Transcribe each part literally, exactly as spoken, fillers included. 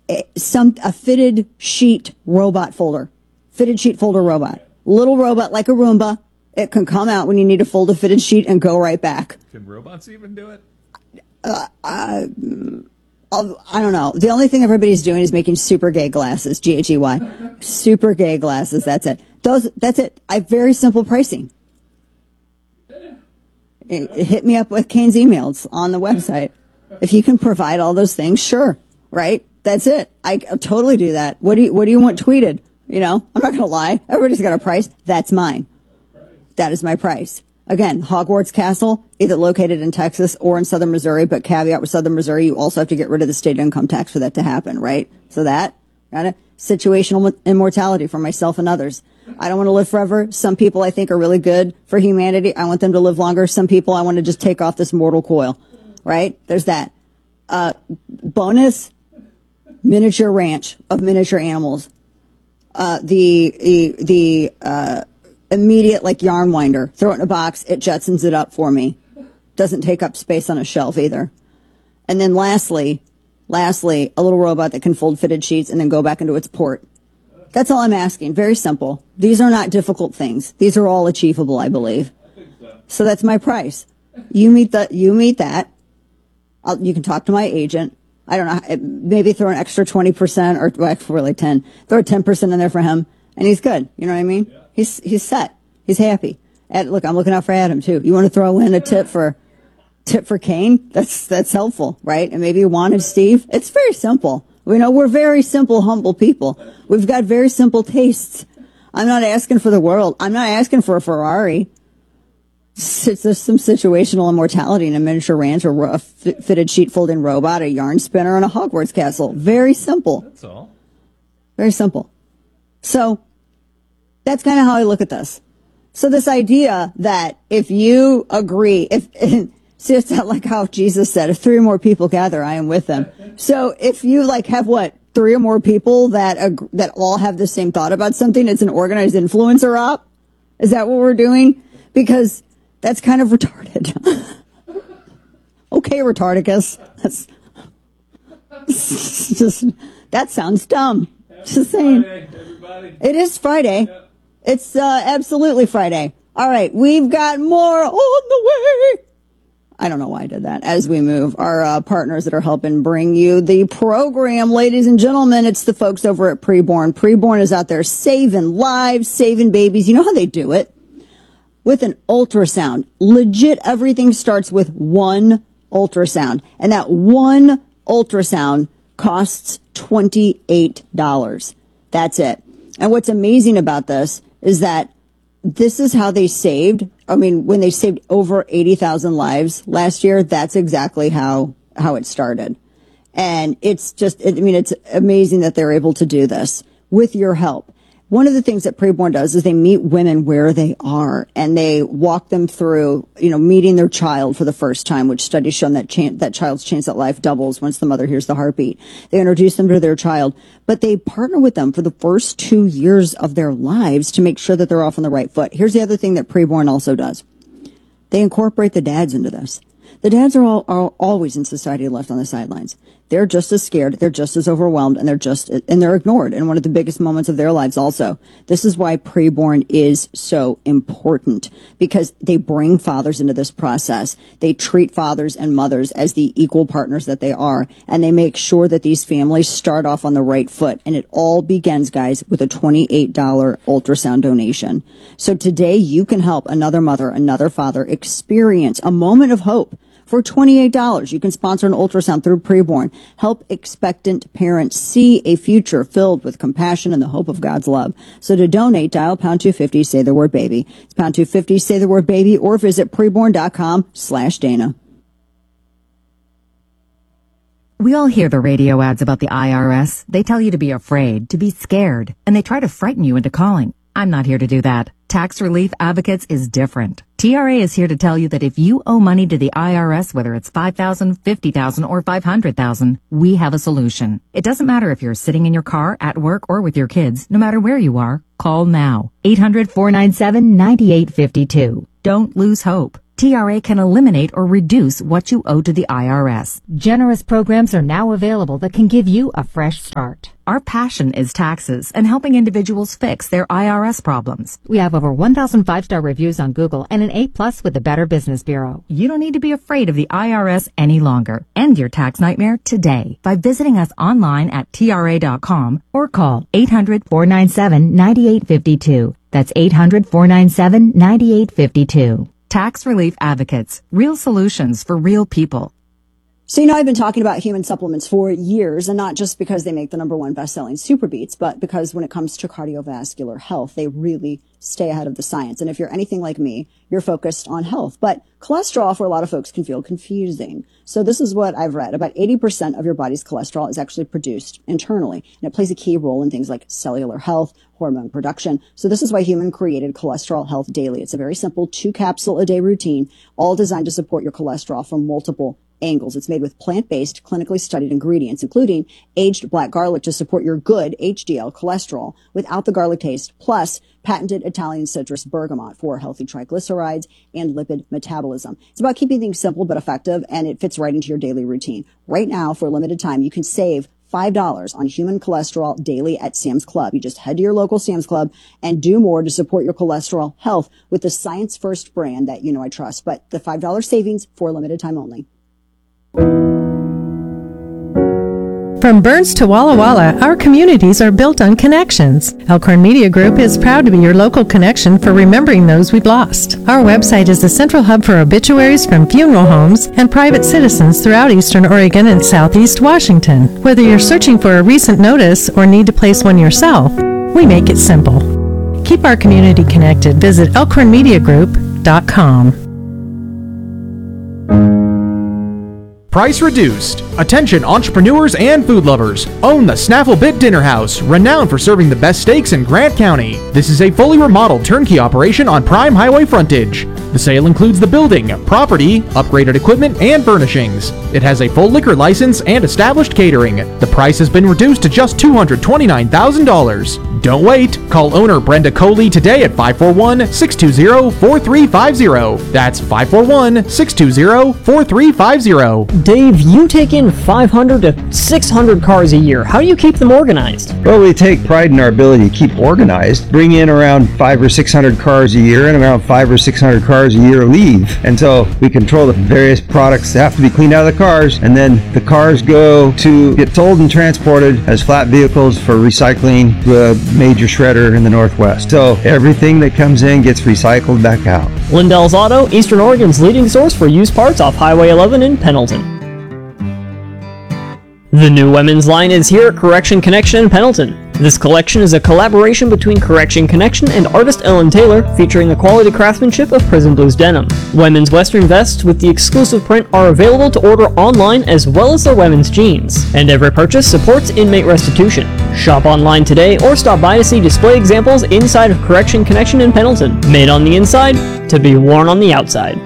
a, some a fitted sheet robot folder, fitted sheet folder robot, little robot like a Roomba. It can come out when you need to fold a fitted sheet and go right back. Can robots even do it? Uh, uh, I don't know. The only thing everybody's doing is making super gay glasses, G H E Y. Super gay glasses, that's it. Those, that's it. I have very simple pricing. It, it hit me up with Kane's emails on the website. If you can provide all those things, sure, right? That's it. I I'll totally do that. What do you, what do you want tweeted? You know, I'm not going to lie. Everybody's got a price. That's mine. That is my price. Again, Hogwarts Castle, either located in Texas or in southern Missouri, but caveat with southern Missouri, you also have to get rid of the state income tax for that to happen, right? So that, got it? Situational immortality for myself and others. I don't want to live forever. Some people I think are really good for humanity. I want them to live longer. Some people I want to just take off this mortal coil, right? There's that. Uh, bonus, miniature ranch of miniature animals. Uh, the, the, the, uh, immediate like yarn winder, throw it in a box, it jetsons it up for me. Doesn't take up space on a shelf either. And then lastly, lastly, a little robot that can fold fitted sheets and then go back into its port. That's all I'm asking. Very simple. These are not difficult things. These are all achievable, I believe. So that's my price. You meet the, you meet that. I'll, you can talk to my agent. I don't know, maybe throw an extra twenty percent or well, really ten. Throw ten percent in there for him and he's good. You know what I mean? Yeah. He's, he's set. He's happy. And look, I'm looking out for Adam too. You want to throw in a tip for, tip for Kane? That's, that's helpful, right? And maybe you wanted Steve. It's very simple. We know we're very simple, humble people. We've got very simple tastes. I'm not asking for the world. I'm not asking for a Ferrari. It's just some situational immortality in a miniature ranch or a fitted sheet folding robot, a yarn spinner, and a Hogwarts castle. Very simple. That's all. Very simple. So that's kind of how I look at this. So this idea that if you agree, if see, it's not like how Jesus said, if three or more people gather, I am with them. So if you like have what, three or more people that ag- that all have the same thought about something, it's an organized influencer op. Is that what we're doing? Because that's kind of retarded. Okay, retardicus. That's just, that sounds dumb. Just saying. Friday, everybody. It is Friday. Yep. It's uh, absolutely Friday. All right, we've got more on the way. I don't know why I did that. As we move, our uh, partners that are helping bring you the program, ladies and gentlemen, it's the folks over at Preborn. Preborn is out there saving lives, saving babies. You know how they do it? With an ultrasound. Legit, everything starts with one ultrasound. And that one ultrasound costs twenty-eight dollars. That's it. And what's amazing about this is that this is how they saved. I mean, when they saved over eighty thousand lives last year, that's exactly how, how it started. And it's just, I mean, it's amazing that they're able to do this with your help. One of the things that Preborn does is they meet women where they are and they walk them through, you know, meeting their child for the first time, which studies shown that chan- that child's chance at life doubles once the mother hears the heartbeat. They introduce them to their child, but they partner with them for the first two years of their lives to make sure that they're off on the right foot. Here's the other thing that Preborn also does. They incorporate the dads into this. The dads are, all, are always in society left on the sidelines. They're just as scared, they're just as overwhelmed, and they're just, and they're ignored in one of the biggest moments of their lives also. This is why Preborn is so important, because they bring fathers into this process. They treat fathers and mothers as the equal partners that they are, and they make sure that these families start off on the right foot. And it all begins, guys, with a twenty-eight dollars ultrasound donation. So today you can help another mother, another father experience a moment of hope. For twenty-eight dollars, you can sponsor an ultrasound through Preborn. Help expectant parents see a future filled with compassion and the hope of God's love. So to donate, dial pound two fifty, say the word baby. It's pound two fifty, say the word baby, or visit preborn.com slash Dana. We all hear the radio ads about the I R S. They tell you to be afraid, to be scared, and they try to frighten you into calling. I'm not here to do that. Tax Relief Advocates is different. T R A is here to tell you that if you owe money to the I R S, whether it's five thousand dollars, fifty thousand dollars, or five hundred thousand dollars, we have a solution. It doesn't matter if you're sitting in your car, at work, or with your kids. No matter where you are, call now. eight hundred, four nine seven, nine eight five two. Don't lose hope. T R A can eliminate or reduce what you owe to the I R S. Generous programs are now available that can give you a fresh start. Our passion is taxes and helping individuals fix their I R S problems. We have over one thousand five-star reviews on Google and an A plus with the Better Business Bureau. You don't need to be afraid of the I R S any longer. End your tax nightmare today by visiting us online at T R A dot com or call eight hundred, four nine seven, nine eight five two. That's eight hundred, four nine seven, nine eight five two. Tax Relief Advocates. Real solutions for real people. So, you know, I've been talking about human supplements for years, and not just because they make the number one best-selling Super Beats, but because when it comes to cardiovascular health, they really stay ahead of the science. And if you're anything like me, you're focused on health. But cholesterol, for a lot of folks, can feel confusing. So this is what I've read. About eighty percent of your body's cholesterol is actually produced internally, and it plays a key role in things like cellular health, hormone production. So this is why Human created Cholesterol Health Daily. It's a very simple two-capsule-a-day routine, all designed to support your cholesterol from multiple angles. It's made with plant-based, clinically studied ingredients, including aged black garlic to support your good H D L cholesterol without the garlic taste, plus patented Italian citrus bergamot for healthy triglycerides and lipid metabolism. It's about keeping things simple but effective, and it fits right into your daily routine. Right now, for a limited time, you can save five dollars on Human Cholesterol Daily at Sam's Club. You just head to your local Sam's Club and do more to support your cholesterol health with the Science First brand that you know I trust. But the five dollars savings for a limited time only. From Burns to Walla Walla, our communities are built on connections. Elkhorn Media Group is proud to be your local connection for remembering those we've lost. Our website is the central hub for obituaries from funeral homes and private citizens throughout Eastern Oregon and Southeast Washington. Whether you're searching for a recent notice or need to place one yourself, we make it simple. Keep our community connected. Visit elkhorn media group dot com. Price reduced. Attention entrepreneurs and food lovers. Own the Snaffle Bit Dinner House, renowned for serving the best steaks in Grant County. This is a fully remodeled turnkey operation on prime highway frontage. The sale includes the building, property, upgraded equipment, and furnishings. It has a full liquor license and established catering. The price has been reduced to just two hundred twenty-nine thousand dollars. Don't wait. Call owner Brenda Coley today at five four one, six two zero, four three five zero. That's five four one, six two zero, four three five zero. Dave, you take in five hundred to six hundred cars a year. How do you keep them organized? Well, we take pride in our ability to keep organized. Bring in around five or six hundred cars a year, and around five or six hundred cars a year leave. And so we control the various products that have to be cleaned out of the cars, and then the cars go to get sold and transported as flat vehicles for recycling to a major shredder in the Northwest. So everything that comes in gets recycled back out. Lindell's Auto, Eastern Oregon's leading source for used parts off Highway eleven in Pendleton. The new women's line is here at Correction Connection in Pendleton. This collection is a collaboration between Correction Connection and artist Ellen Taylor, featuring the quality craftsmanship of Prison Blues denim. Women's western vests with the exclusive print are available to order online, as well as their women's jeans. And every purchase supports inmate restitution. Shop online today or stop by to see display examples inside of Correction Connection in Pendleton. Made on the inside, to be worn on the outside.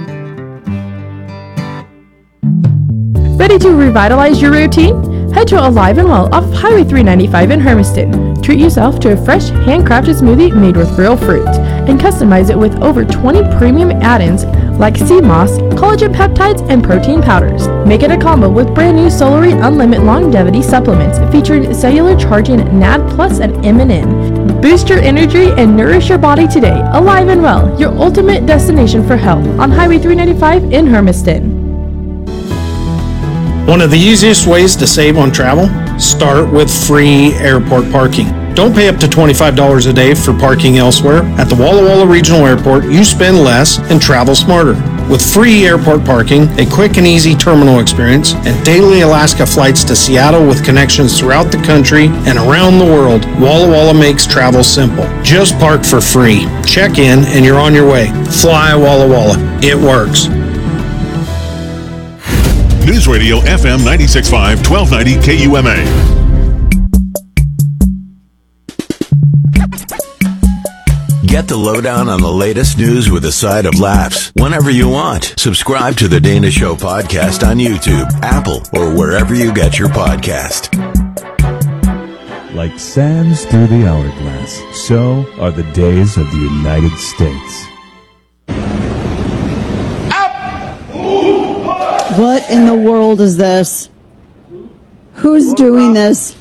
Ready to revitalize your routine? Head to Alive and Well off Highway three ninety-five in Hermiston. Treat yourself to a fresh, handcrafted smoothie made with real fruit, and customize it with over twenty premium add-ins like sea moss, collagen peptides, and protein powders. Make it a combo with brand new Solary Unlimited Longevity supplements featuring cellular charging N A D Plus and M N N. Boost your energy and nourish your body today. Alive and Well, your ultimate destination for health on Highway three ninety-five in Hermiston. One of the easiest ways to save on travel? Start with free airport parking. Don't pay up to twenty-five dollars a day for parking elsewhere. At the Walla Walla Regional Airport, you spend less and travel smarter. With free airport parking, a quick and easy terminal experience, and daily Alaska flights to Seattle with connections throughout the country and around the world, Walla Walla makes travel simple. Just park for free. Check in and you're on your way. Fly Walla Walla. It works. News Radio F M ninety-six point five, twelve ninety K U M A. Get the lowdown on the latest news with a side of laughs whenever you want. Subscribe to the Dana Show podcast on YouTube, Apple, or wherever you get your podcast. Like sands through the hourglass, so are the days of the United States. What in the world is this? Who's doing this?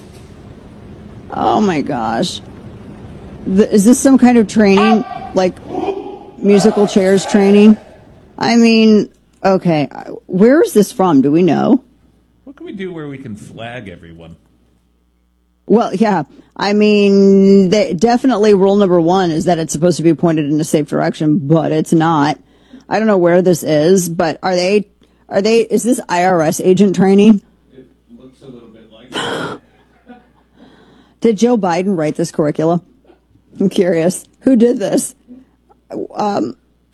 Oh my gosh. Th- is this some kind of training? Like musical chairs training? I mean, okay. Where is this from? Do we know? What can we do where we can flag everyone? Well, yeah. I mean, they, definitely rule number one is that it's supposed to be pointed in a safe direction, but it's not. I don't know where this is, but are they, are they, is this I R S agent training? It looks a little bit like that. Did Joe Biden write this curricula? I'm curious. Who did this? Um,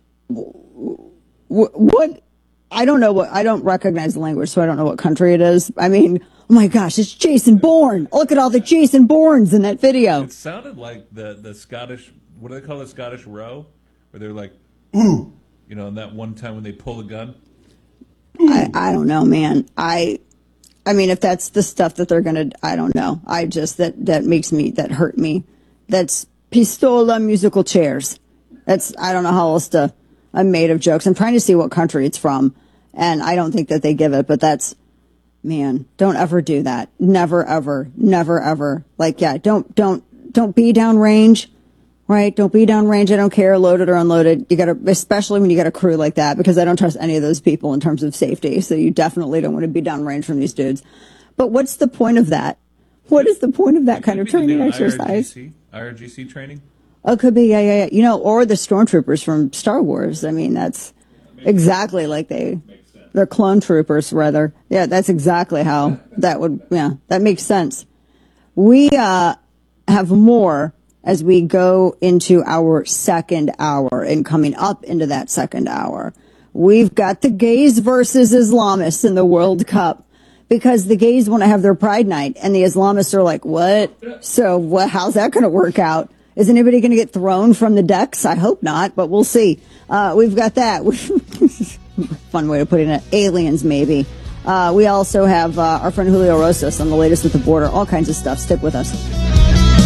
what? I don't know what, I don't recognize the language, so I don't know what country it is. I mean, oh my gosh, it's Jason Bourne. Look at all the Jason Bournes in that video. It sounded like the, the Scottish, what do they call the Scottish row? Where they're like, ooh, you know, and that one time when they pull a gun. I, I don't know, man. I, I mean, if that's the stuff that they're going to, I don't know. I just, that, that makes me, that hurt me. That's pistola musical chairs. That's, I don't know how else to, I'm made of jokes. I'm trying to see what country it's from, and I don't think that they give it, but that's, man, don't ever do that. Never, ever, never, ever. Like, yeah, don't, don't, don't be downrange, right? Don't be downrange. I don't care, loaded or unloaded. You gotta, especially when you got a crew like that, because I don't trust any of those people in terms of safety. So you definitely don't want to be downrange from these dudes. But what's the point of that? What is the point of that kind of training exercise? I R G C training? Oh, it could be, yeah, yeah, yeah. You know, or the stormtroopers from Star Wars. I mean, that's exactly like they, they're clone troopers, rather. Yeah, that's exactly how that would, yeah, that makes sense. We uh, have more as we go into our second hour and coming up into that second hour. We've got the gays versus Islamists in the World Cup. Because the gays want to have their pride night, and the Islamists are like, what? So what, how's that going to work out? Is anybody going to get thrown from the decks? I hope not, but we'll see. Uh, we've got that. Fun way of putting it. Aliens, maybe. Uh, we also have uh, our friend Julio Rosas on the latest with the border. All kinds of stuff. Stick with us.